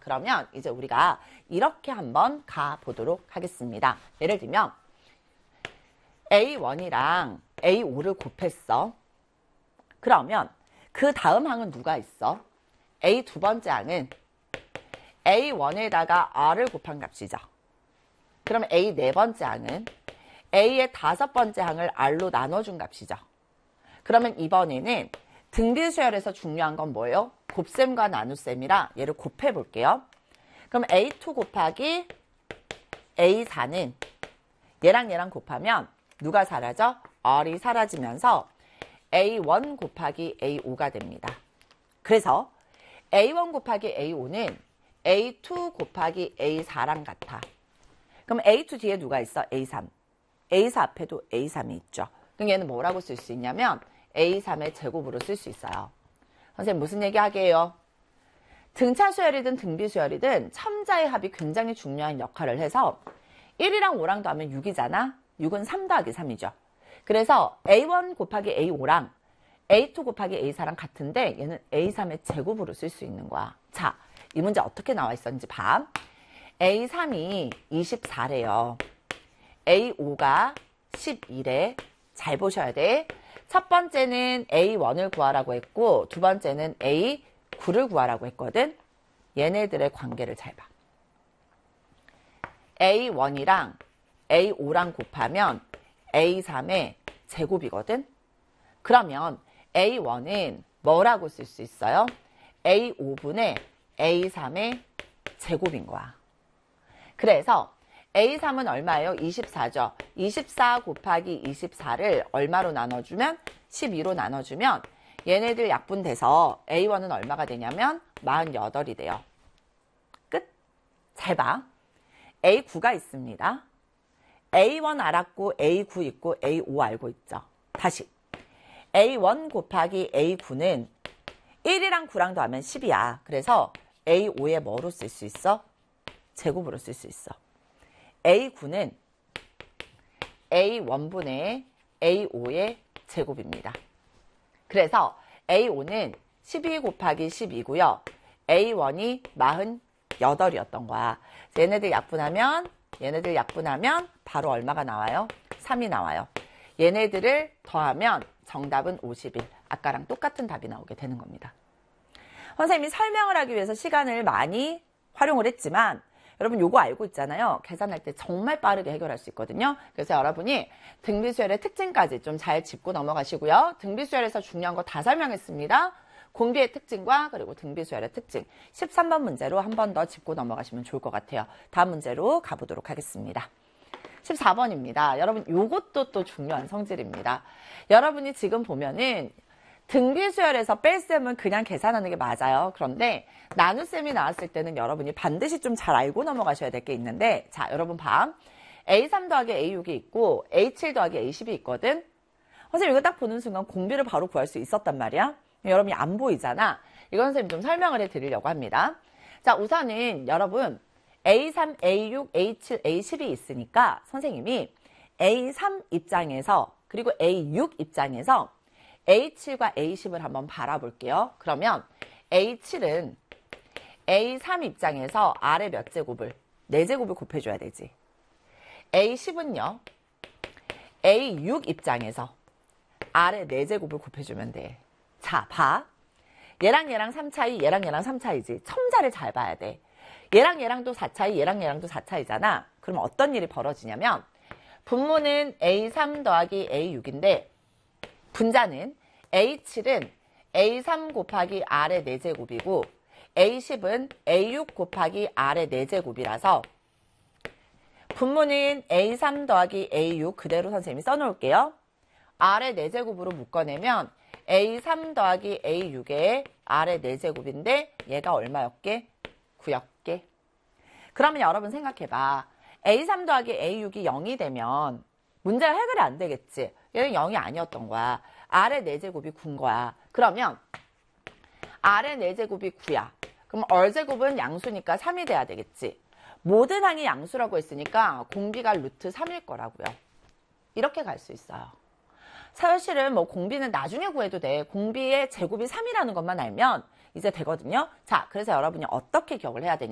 그러면 이제 우리가 이렇게 한번 가보도록 하겠습니다. 예를 들면 A1이랑 A5를 곱했어. 그러면 그 다음 항은 누가 있어? A 두 번째 항은 A1에다가 R을 곱한 값이죠. 그러면 A 네 번째 항은 A의 다섯 번째 항을 R로 나눠준 값이죠. 그러면 이번에는 등비수열에서 중요한 건 뭐예요? 곱셈과 나눗셈이라 얘를 곱해 볼게요. 그럼 A2 곱하기 A4는 얘랑 얘랑 곱하면 누가 사라져? R이 사라지면서 A1 곱하기 A5가 됩니다. 그래서 A1 곱하기 A5는 A2 곱하기 A4랑 같아. 그럼 A2 뒤에 누가 있어? A3. A4 앞에도 A3이 있죠. 그럼 얘는 뭐라고 쓸 수 있냐면 A3의 제곱으로 쓸 수 있어요. 선생님 무슨 얘기 하게요? 등차수열이든 등비수열이든 첨자의 합이 굉장히 중요한 역할을 해서 1이랑 5랑 더하면 6이잖아. 6은 3 더하기 3이죠. 그래서 A1 곱하기 A5랑 A2 곱하기 A4랑 같은데 얘는 A3의 제곱으로 쓸 수 있는 거야. 자, 이 문제 어떻게 나와 있었는지 봐. A3이 24래요. A5가 11에 잘 보셔야 돼. 첫 번째는 A1을 구하라고 했고 두 번째는 A9를 구하라고 했거든. 얘네들의 관계를 잘 봐. A1이랑 A5랑 곱하면 A3의 제곱이거든. 그러면 A1은 뭐라고 쓸 수 있어요? A5분의 A3의 제곱인 거야. 그래서 A3은 얼마예요? 24죠. 24 곱하기 24를 얼마로 나눠주면? 12로 나눠주면 얘네들 약분돼서 A1은 얼마가 되냐면 48이 돼요. 끝. 잘 봐. A9가 있습니다. A1 알았고 A9 있고 A5 알고 있죠. 다시 A1 곱하기 A9는 1이랑 9랑 더하면 10이야. 그래서 A5에 뭐로 쓸 수 있어? 제곱으로 쓸 수 있어. A9는 A1분의 A5의 제곱입니다. 그래서 A5는 12 곱하기 10이고요. A1이 48이었던 거야. 얘네들 약분하면 바로 얼마가 나와요? 3이 나와요. 얘네들을 더하면 정답은 51. 아까랑 똑같은 답이 나오게 되는 겁니다. 선생님이 설명을 하기 위해서 시간을 많이 활용을 했지만 여러분 요거 알고 있잖아요. 계산할 때 정말 빠르게 해결할 수 있거든요. 그래서 여러분이 등비수열의 특징까지 좀 잘 짚고 넘어가시고요. 등비수열에서 중요한 거 다 설명했습니다. 공비의 특징과 그리고 등비수열의 특징 13번 문제로 한 번 더 짚고 넘어가시면 좋을 것 같아요. 다음 문제로 가보도록 하겠습니다. 14번입니다. 여러분 요것도 또 중요한 성질입니다. 여러분이 지금 보면은 등비수열에서 뺄셈은 그냥 계산하는 게 맞아요. 그런데 나눗셈이 나왔을 때는 여러분이 반드시 좀 잘 알고 넘어가셔야 될 게 있는데 자 여러분 봐. A3 더하기 A6이 있고 A7 더하기 A10이 있거든. 선생님 이거 딱 보는 순간 공비를 바로 구할 수 있었단 말이야. 여러분이 안 보이잖아. 이건 선생님 좀 설명을 해드리려고 합니다. 자 우선은 여러분 A3, A6, A7, A10이 있으니까 선생님이 A3 입장에서 그리고 A6 입장에서 A7과 A10을 한번 바라볼게요. 그러면 A7은 A3 입장에서 R의 몇 제곱을? 4제곱을 곱해줘야 되지. A10은요. A6 입장에서 R의 4제곱을 곱해주면 돼. 자, 봐. 얘랑 얘랑 3차이, 얘랑 얘랑 3차이지. 첨자를 잘 봐야 돼. 얘랑 얘랑도 4차이, 얘랑 얘랑도 4차이잖아. 그럼 어떤 일이 벌어지냐면 분모는 A3 더하기 A6인데 분자는 A7은 A3 곱하기 R의 4제곱이고 A10은 A6 곱하기 R의 4제곱이라서 분모는 A3 더하기 A6 그대로 선생님이 써놓을게요. R의 4제곱으로 묶어내면 A3 더하기 A6의 R의 4제곱인데 얘가 얼마였게? 9였게. 그러면 여러분 생각해봐. A3 더하기 A6이 0이 되면 문제가 해결이 안 되겠지. 얘는 0이 아니었던 거야. R의 4제곱이 9인 거야. 그러면 R의 4제곱이 9야. 그럼 R제곱은 양수니까 3이 돼야 되겠지. 모든 항이 양수라고 했으니까 공비가 루트 3일 거라고요. 이렇게 갈 수 있어요. 사실은 뭐 공비는 나중에 구해도 돼. 공비의 제곱이 3이라는 것만 알면 이제 되거든요. 자, 그래서 여러분이 어떻게 기억을 해야 되냐.